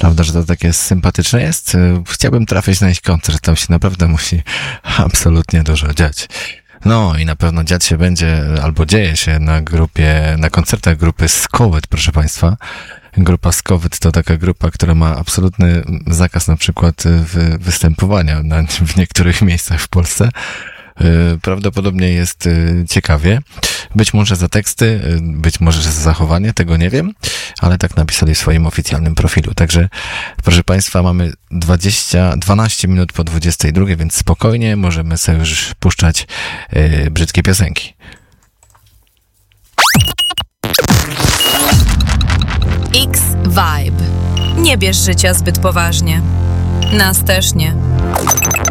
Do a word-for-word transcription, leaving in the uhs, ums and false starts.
Prawda, że to takie sympatyczne jest? Chciałbym trafić na ich koncert, tam się naprawdę musi absolutnie dużo dziać. No i na pewno dziać się będzie, albo dzieje się na grupie, na koncertach grupy Skowet, proszę Państwa. Grupa Skowet to taka grupa, która ma absolutny zakaz na przykład wy, występowania na, w niektórych miejscach w Polsce. Prawdopodobnie jest ciekawie. Być może za teksty, być może za zachowanie, tego nie wiem, ale tak napisali w swoim oficjalnym profilu. Także, proszę Państwa, mamy dwadzieścia, dwanaście minut po dwudziestej drugiej, więc spokojnie możemy sobie już puszczać yy, brzydkie piosenki. X-Vibe. Nie bierz życia zbyt poważnie. Nas też nie.